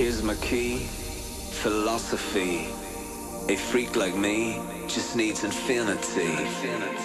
Here's my key, philosophy. A freak like me just needs infinity.